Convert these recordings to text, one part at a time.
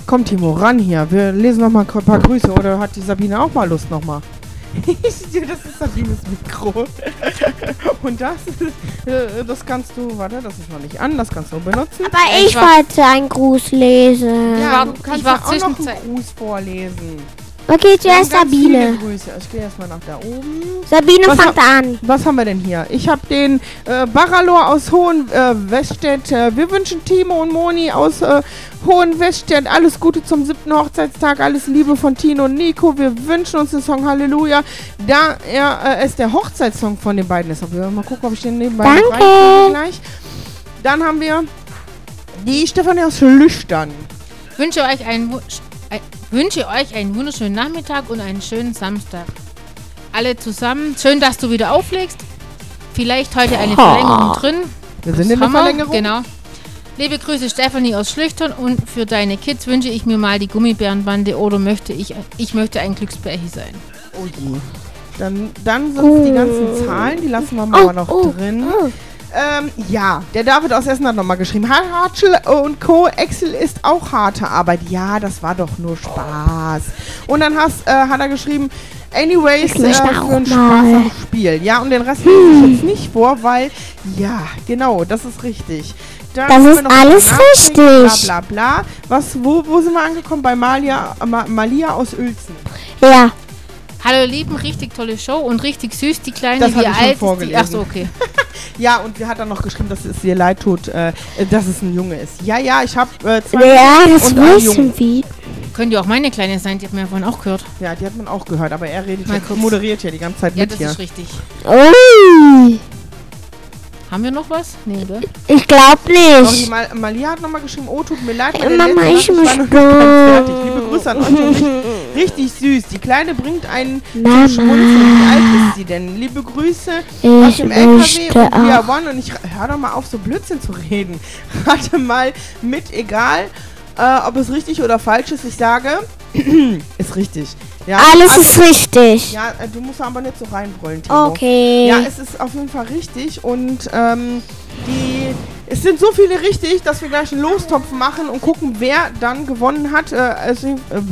komm Timo, ran hier. Wir lesen noch mal ein paar Grüße. Oder hat die Sabine auch mal Lust noch mal? Das ist Sabines Mikro. Und das kannst du, warte, das ist noch nicht an, das kannst du benutzen. Aber ich wollte einen Gruß lesen. Ja, du kannst ja auch noch einen Gruß vorlesen. Okay, zuerst Sabine. Grüße. Ich gehe erstmal nach da oben. Sabine fängt an. Was haben wir denn hier? Ich habe den Baralor aus Hohenwestedt. Wir wünschen Timo und Moni aus Hohenwestedt alles Gute zum 7. Hochzeitstag. Alles Liebe von Tino und Nico. Wir wünschen uns den Song Halleluja. Da es der Hochzeitssong von den beiden ist. Mal gucken, ob ich den nebenbei reinkriege gleich. Dann haben wir die Stefanie aus Lüchtern. Wünsche euch einen wunderschönen Nachmittag und einen schönen Samstag. Alle zusammen. Schön, dass du wieder auflegst. Vielleicht heute eine Verlängerung drin. Wir sind in der Verlängerung. Genau. Liebe Grüße Stefanie aus Schlüchtern und für deine Kids wünsche ich mir mal die Gummibärenbande oder möchte ein Glücksbärchen sein. Oh je. Dann sind die ganzen Zahlen, die lassen wir mal noch drin. Ja, der David aus Essen hat nochmal geschrieben. Hartschel und Co. Excel ist auch harte Arbeit. Ja, das war doch nur Spaß. Und dann hat er geschrieben, anyways, für ein Spaß am Spiel. Ja, und den Rest lese ich jetzt nicht vor, weil, ja, genau, das ist richtig. Dann das ist alles richtig. Bla bla bla. Wo sind wir angekommen? Bei Malia aus Uelzen. Ja. Hallo Lieben, richtig tolle Show und richtig süß, die Kleine, das wie alt ist die? Achso, okay. Ja, und sie hat dann noch geschrieben, dass es ihr leid tut, dass es ein Junge ist. Ja, ich habe zwei das wissen wir. Könnte ja auch meine Kleine sein, die hat man ja vorhin auch gehört. Ja, die hat man auch gehört, aber er moderiert ja die ganze Zeit mit hier. Ja, das ist richtig. Oh. Haben wir noch was? Nee, oder? Ich glaube nicht. Auch die Malia hat nochmal geschrieben, oh, tut mir leid, Mama, ich muss fertig. Liebe Grüße an euch und richtig süß. Die Kleine bringt einen zum Schmunzeln. Wie alt ist sie denn? Liebe Grüße aus dem LKW und Via One. Und ich hör doch mal auf, so Blödsinn zu reden. Rate mal mit, egal, ob es richtig oder falsch ist. Ich sage, ist richtig. Ja, alles ist richtig. Ja, du musst aber nicht so reinbrüllen, Timo. Okay. Ja, es ist auf jeden Fall richtig und es sind so viele richtig, dass wir gleich einen Lostopf machen und gucken, wer dann gewonnen hat. Ich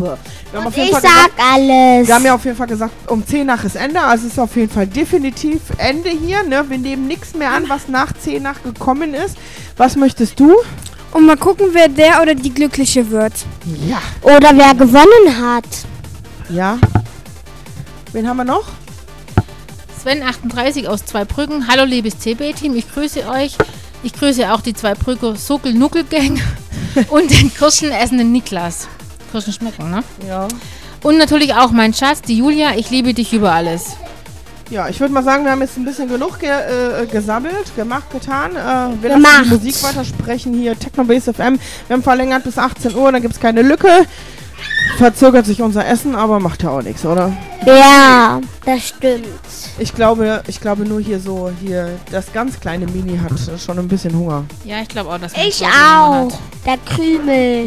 sag alles. Wir haben ja auf jeden Fall gesagt, um 10 nach ist Ende. Also es ist auf jeden Fall definitiv Ende hier. Ne? Wir nehmen nichts mehr an, was nach 10 nach gekommen ist. Was möchtest du? Und mal gucken, wer der oder die Glückliche wird. Ja. Oder wer gewonnen hat. Ja. Wen haben wir noch? Sven38 aus Zweibrücken. Hallo liebes CB-Team, ich grüße euch. Ich grüße auch die Zweibrücker Sockel-Nuckel-Gang und den Kirschenessenden Niklas. Kirschen schmecken, ne? Ja. Und natürlich auch mein Schatz, die Julia. Ich liebe dich über alles. Ja, ich würde mal sagen, wir haben jetzt ein bisschen genug gesammelt, getan. Wir lassen die Musik weitersprechen hier, Technobase FM. Wir haben verlängert bis 18 Uhr, dann gibt es keine Lücke. Verzögert sich unser Essen, aber macht ja auch nichts, oder? Ja, das stimmt. Ich glaube nur hier das ganz kleine Mini hat schon ein bisschen Hunger. Ja, ich glaube auch, dass ich auch. Der Krümel.